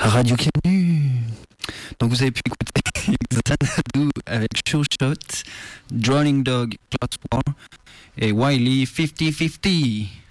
Radio Canu. Donc vous avez pu écouter Xanadu avec Sure Shot, Drowning Dog, Class War et Wiley 50-50.